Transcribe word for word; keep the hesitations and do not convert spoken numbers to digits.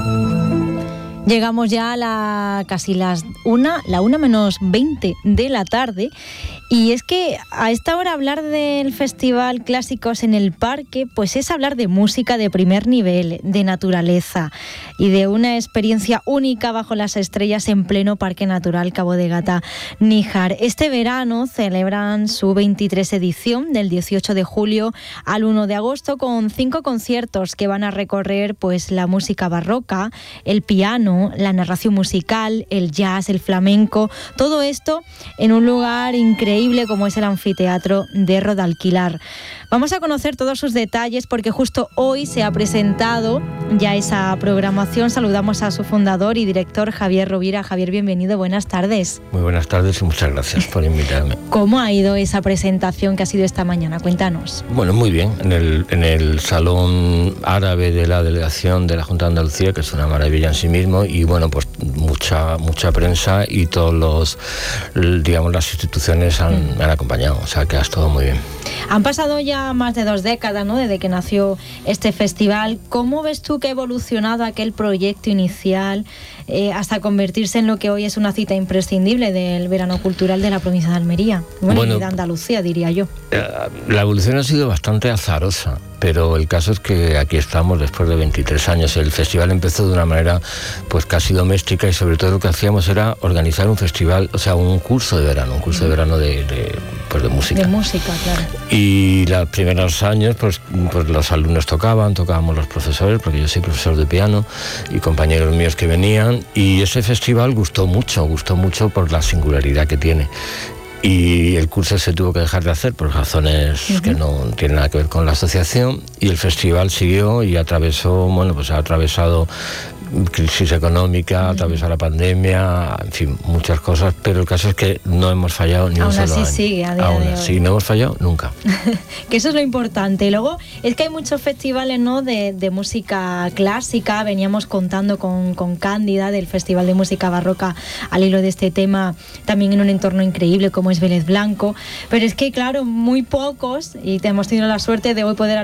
Llegamos ya a la casi las una, la una menos veinte de la tarde. Y es que a esta hora hablar del Festival Clásicos en el Parque, pues es hablar de música de primer nivel, de naturaleza y de una experiencia única bajo las estrellas en pleno Parque Natural Cabo de Gata-Níjar. Este verano celebran su veintitrés edición, del dieciocho de julio al uno de agosto, con cinco conciertos que van a recorrer pues la música barroca, el piano, la narración musical, el jazz, el flamenco, todo esto en un lugar increíble como es el anfiteatro de Rodalquilar. Vamos a conocer todos sus detalles porque justo hoy se ha presentado ya esa programación. Saludamos a su fundador y director, Javier Rovira. Javier, bienvenido, buenas tardes. Muy buenas tardes y muchas gracias por invitarme. ¿Cómo ha ido esa presentación que ha sido esta mañana? Cuéntanos. Bueno, muy bien, en el, en el Salón Árabe de la Delegación de la Junta de Andalucía, que es una maravilla en sí mismo, y bueno, pues mucha mucha prensa y todos los, digamos, las instituciones han, me han acompañado, o sea que ha estado muy bien. Han pasado ya más de dos décadas, ¿no?, desde que nació este festival. ¿Cómo ves tú que ha evolucionado aquel proyecto inicial eh, hasta convertirse en lo que hoy es una cita imprescindible del verano cultural de la provincia de Almería? Bueno, bueno, y de Andalucía, diría yo. La evolución ha sido bastante azarosa, pero el caso es que aquí estamos después de veintitrés años. El festival empezó de una manera pues casi doméstica y sobre todo lo que hacíamos era organizar un festival, o sea, un curso de verano, un curso de verano de, de, pues de música. De música, claro. Y los primeros años pues, pues los alumnos tocaban, tocábamos los profesores, porque yo soy profesor de piano y compañeros míos que venían, y ese festival gustó mucho, gustó mucho por la singularidad que tiene. Y el curso se tuvo que dejar de hacer por razones uh-huh. que no tienen nada que ver con la asociación, y el festival siguió y atravesó, bueno, pues ha atravesado crisis económica, uh-huh. atravesó la pandemia, en fin, muchas cosas, pero el caso es que no hemos fallado ni Aún un solo así año. sigue a día Aún de así, hoy. no hemos fallado nunca. Que eso es lo importante. Y luego es que hay muchos festivales, ¿no?, de, de música clásica. Veníamos contando con, con Cándida del Festival de Música Barroca al hilo de este tema, también en un entorno increíble como es Vélez Blanco, pero es que claro, muy pocos, y hemos tenido la suerte de hoy poder